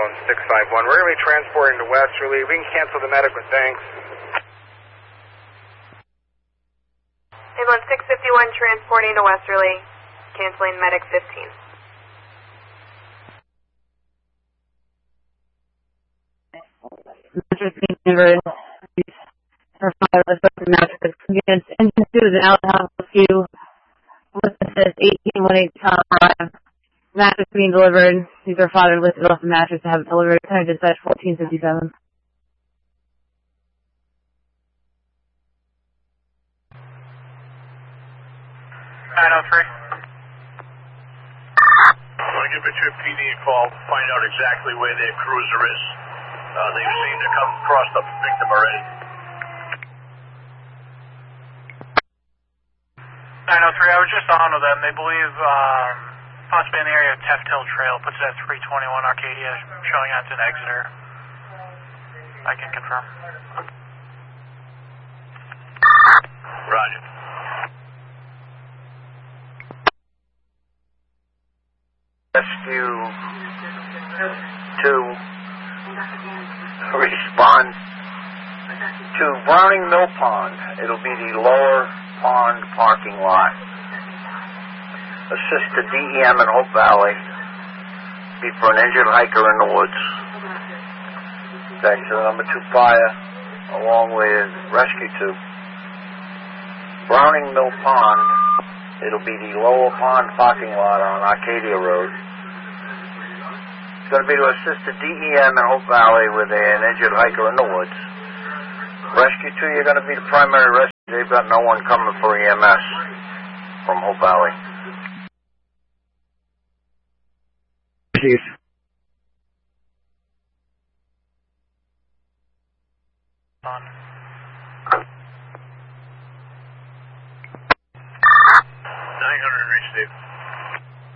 1651. We're going to be transporting to Westerly. We can cancel the medic with thanks. Ambulance 651 transporting to Westerly. Canceling medic 15. Mattress being delivered. Her father was both the mattress. Units engine 2 is an Alabama few. With this 1818 Tom Drive. Mattress being delivered. These are father listed off the mattress to have it delivered. Kind of dispatch 1457. 903. I'm going to give Richard PD a call, find out exactly where their cruiser is. They seem to come across the victim already. 903, I was just on with them. They believe possibly in the area of Teft Hill Trail, puts it at 321 Arcadia, showing out to an Exeter. I can confirm. Roger. Rescue 2 respond to Browning Mill Pond. It'll be the lower pond parking lot. Assist the DEM in Hope Valley. Be for an injured hiker in the woods. Back to the number 2 fire along with Rescue 2. Browning Mill Pond. It'll be the lower pond parking lot on Arcadia Road. It's going to be to assist the DEM in Hope Valley with an injured hiker in the woods. Rescue 2, you're going to be the primary rescue. They've got no one coming for EMS from Hope Valley. Chief. On. 900 received.